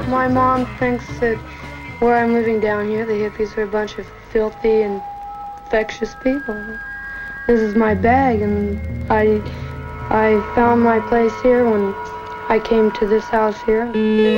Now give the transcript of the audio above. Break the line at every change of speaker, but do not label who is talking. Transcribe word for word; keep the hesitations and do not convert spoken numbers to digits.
My mom thinks that where I'm living down here, the hippies are a bunch of filthy and infectious people. This is my bag, and I, I found my place here when I came to this house here.